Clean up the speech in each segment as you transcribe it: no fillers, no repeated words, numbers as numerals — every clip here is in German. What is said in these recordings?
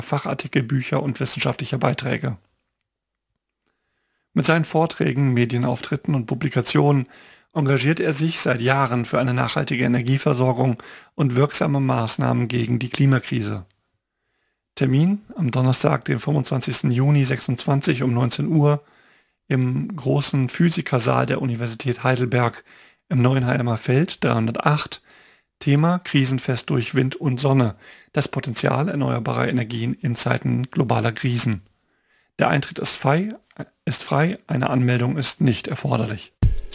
Fachartikel, Bücher und wissenschaftlicher Beiträge. Mit seinen Vorträgen, Medienauftritten und Publikationen engagiert er sich seit Jahren für eine nachhaltige Energieversorgung und wirksame Maßnahmen gegen die Klimakrise. Termin am Donnerstag, den 25. Juni 26 um 19 Uhr im großen Physikersaal der Universität Heidelberg im Neuenheimer Feld 308. Thema Krisenfest durch Wind und Sonne. Das Potenzial erneuerbarer Energien in Zeiten globaler Krisen. Der Eintritt ist frei, eine Anmeldung ist nicht erforderlich.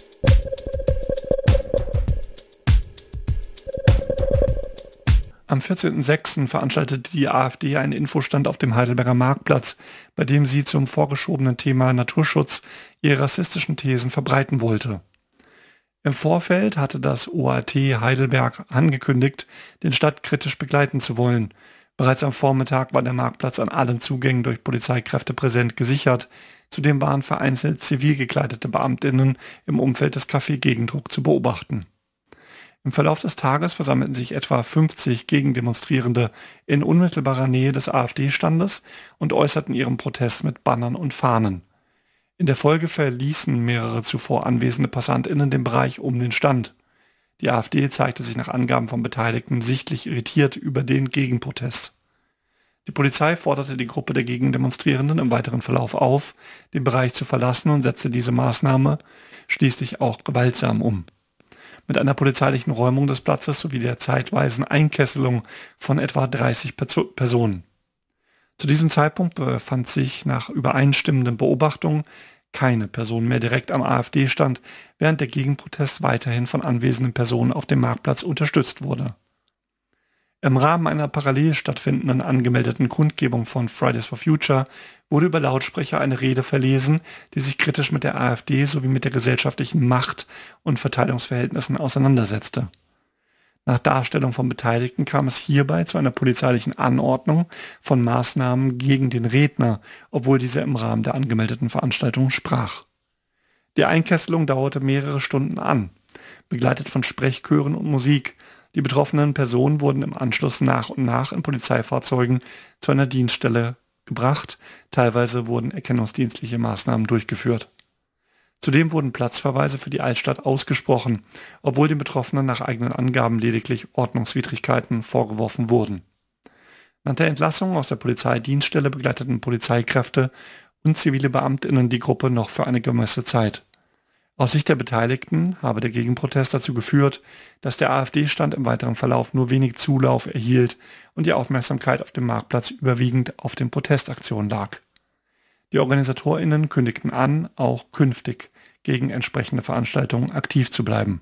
Am 14.06. veranstaltete die AfD einen Infostand auf dem Heidelberger Marktplatz, bei dem sie zum vorgeschobenen Thema Naturschutz ihre rassistischen Thesen verbreiten wollte. Im Vorfeld hatte das OAT Heidelberg angekündigt, den Stand kritisch begleiten zu wollen. Bereits am Vormittag war der Marktplatz an allen Zugängen durch Polizeikräfte präsent gesichert. Zudem waren vereinzelt zivil gekleidete BeamtInnen im Umfeld des Café Gegendruck zu beobachten. Im Verlauf des Tages versammelten sich etwa 50 Gegendemonstrierende in unmittelbarer Nähe des AfD-Standes und äußerten ihren Protest mit Bannern und Fahnen. In der Folge verließen mehrere zuvor anwesende PassantInnen den Bereich um den Stand. Die AfD zeigte sich nach Angaben von Beteiligten sichtlich irritiert über den Gegenprotest. Die Polizei forderte die Gruppe der Gegendemonstrierenden im weiteren Verlauf auf, den Bereich zu verlassen und setzte diese Maßnahme schließlich auch gewaltsam um. Mit einer polizeilichen Räumung des Platzes sowie der zeitweisen Einkesselung von etwa 30 Personen. Zu diesem Zeitpunkt befand sich nach übereinstimmenden Beobachtungen keine Person mehr direkt am AfD-Stand, während der Gegenprotest weiterhin von anwesenden Personen auf dem Marktplatz unterstützt wurde. Im Rahmen einer parallel stattfindenden angemeldeten Kundgebung von Fridays for Future wurde über Lautsprecher eine Rede verlesen, die sich kritisch mit der AfD sowie mit der gesellschaftlichen Macht- und Verteilungsverhältnissen auseinandersetzte. Nach Darstellung von Beteiligten kam es hierbei zu einer polizeilichen Anordnung von Maßnahmen gegen den Redner, obwohl dieser im Rahmen der angemeldeten Veranstaltung sprach. Die Einkesselung dauerte mehrere Stunden an, begleitet von Sprechchören und Musik. Die betroffenen Personen wurden im Anschluss nach und nach in Polizeifahrzeugen zu einer Dienststelle gebracht. Teilweise wurden erkennungsdienstliche Maßnahmen durchgeführt. Zudem wurden Platzverweise für die Altstadt ausgesprochen, obwohl den Betroffenen nach eigenen Angaben lediglich Ordnungswidrigkeiten vorgeworfen wurden. Nach der Entlassung aus der Polizeidienststelle begleiteten Polizeikräfte und zivile BeamtInnen die Gruppe noch für eine gewisse Zeit. Aus Sicht der Beteiligten habe der Gegenprotest dazu geführt, dass der AfD-Stand im weiteren Verlauf nur wenig Zulauf erhielt und die Aufmerksamkeit auf dem Marktplatz überwiegend auf den Protestaktionen lag. Die OrganisatorInnen kündigten an, auch künftig gegen entsprechende Veranstaltungen aktiv zu bleiben.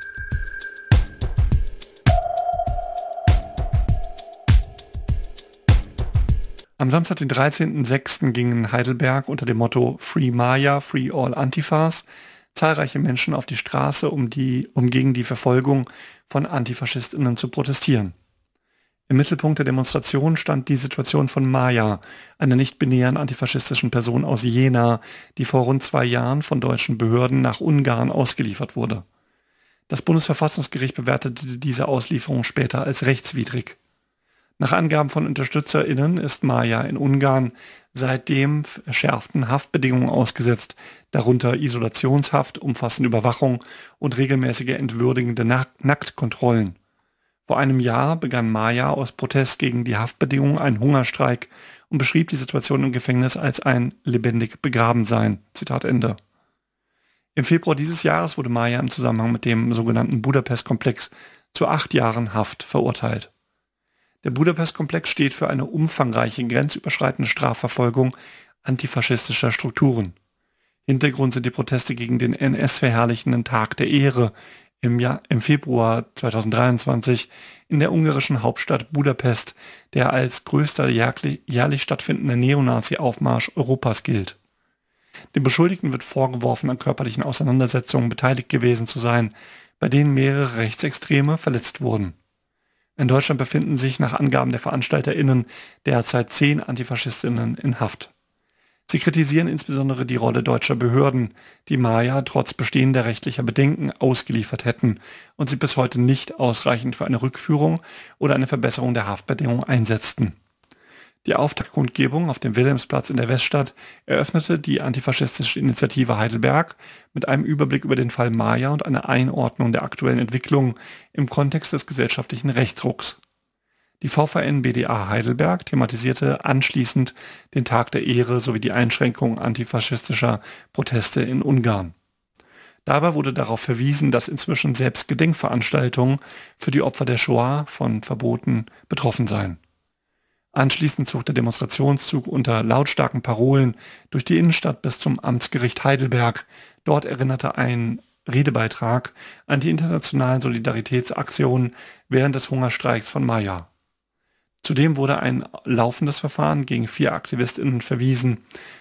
Am Samstag, den 13.06. gingen in Heidelberg unter dem Motto Free Maya, Free All Antifas zahlreiche Menschen auf die Straße, um gegen die Verfolgung von AntifaschistInnen zu protestieren. Im Mittelpunkt der Demonstration stand die Situation von Maya, einer nicht-binären antifaschistischen Person aus Jena, die vor rund 2 Jahren von deutschen Behörden nach Ungarn ausgeliefert wurde. Das Bundesverfassungsgericht bewertete diese Auslieferung später als rechtswidrig. Nach Angaben von UnterstützerInnen ist Maya in Ungarn seitdem verschärften Haftbedingungen ausgesetzt, darunter Isolationshaft, umfassende Überwachung und regelmäßige entwürdigende Nacktkontrollen. Vor einem Jahr begann Maya aus Protest gegen die Haftbedingungen einen Hungerstreik und beschrieb die Situation im Gefängnis als ein lebendig begraben sein. Zitat Ende. Im Februar dieses Jahres wurde Maya im Zusammenhang mit dem sogenannten Budapest-Komplex zu 8 Jahren Haft verurteilt. Der Budapest-Komplex steht für eine umfangreiche grenzüberschreitende Strafverfolgung antifaschistischer Strukturen. Hintergrund sind die Proteste gegen den NS-verherrlichenden Tag der Ehre im Februar 2023 in der ungarischen Hauptstadt Budapest, der als größter jährlich stattfindender Neonazi-Aufmarsch Europas gilt. Dem Beschuldigten wird vorgeworfen, an körperlichen Auseinandersetzungen beteiligt gewesen zu sein, bei denen mehrere Rechtsextreme verletzt wurden. In Deutschland befinden sich nach Angaben der VeranstalterInnen derzeit 10 AntifaschistInnen in Haft. Sie kritisieren insbesondere die Rolle deutscher Behörden, die Maya trotz bestehender rechtlicher Bedenken ausgeliefert hätten und sie bis heute nicht ausreichend für eine Rückführung oder eine Verbesserung der Haftbedingungen einsetzten. Die Auftaktkundgebung auf dem Wilhelmsplatz in der Weststadt eröffnete die antifaschistische Initiative Heidelberg mit einem Überblick über den Fall Mayer und einer Einordnung der aktuellen Entwicklung im Kontext des gesellschaftlichen Rechtsrucks. Die VVN-BDA Heidelberg thematisierte anschließend den Tag der Ehre sowie die Einschränkung antifaschistischer Proteste in Ungarn. Dabei wurde darauf verwiesen, dass inzwischen selbst Gedenkveranstaltungen für die Opfer der Shoah von Verboten betroffen seien. Anschließend zog der Demonstrationszug unter lautstarken Parolen durch die Innenstadt bis zum Amtsgericht Heidelberg. Dort erinnerte ein Redebeitrag an die internationalen Solidaritätsaktionen während des Hungerstreiks von Mayer. Zudem wurde auf ein laufendes Verfahren gegen vier AktivistInnen verwiesen,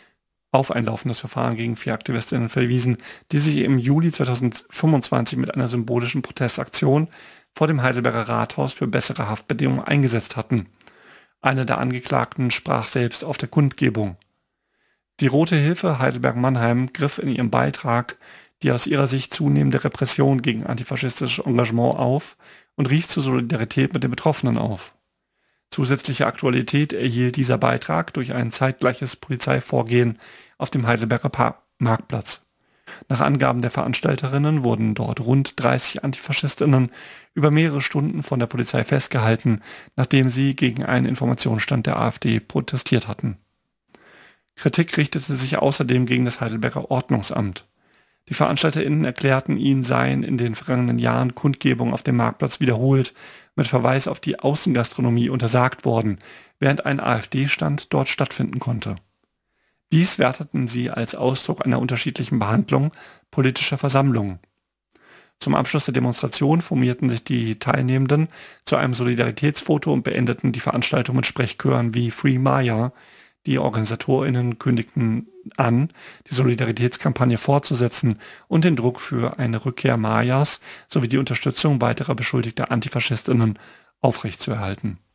die sich im Juli 2025 mit einer symbolischen Protestaktion vor dem Heidelberger Rathaus für bessere Haftbedingungen eingesetzt hatten. Eine der Angeklagten sprach selbst auf der Kundgebung. Die Rote Hilfe Heidelberg-Mannheim griff in ihrem Beitrag die aus ihrer Sicht zunehmende Repression gegen antifaschistisches Engagement auf und rief zur Solidarität mit den Betroffenen auf. Zusätzliche Aktualität erhielt dieser Beitrag durch ein zeitgleiches Polizeivorgehen auf dem Heidelberger Marktplatz. Nach Angaben der Veranstalterinnen wurden dort rund 30 AntifaschistInnen über mehrere Stunden von der Polizei festgehalten, nachdem sie gegen einen Informationsstand der AfD protestiert hatten. Kritik richtete sich außerdem gegen das Heidelberger Ordnungsamt. Die VeranstalterInnen erklärten, ihnen seien in den vergangenen Jahren Kundgebungen auf dem Marktplatz wiederholt mit Verweis auf die Außengastronomie untersagt worden, während ein AfD-Stand dort stattfinden konnte. Dies werteten sie als Ausdruck einer unterschiedlichen Behandlung politischer Versammlungen. Zum Abschluss der Demonstration formierten sich die Teilnehmenden zu einem Solidaritätsfoto und beendeten die Veranstaltung mit Sprechchören wie Free Maya. Die OrganisatorInnen kündigten an, die Solidaritätskampagne fortzusetzen und den Druck für eine Rückkehr Mayas sowie die Unterstützung weiterer beschuldigter AntifaschistInnen aufrechtzuerhalten.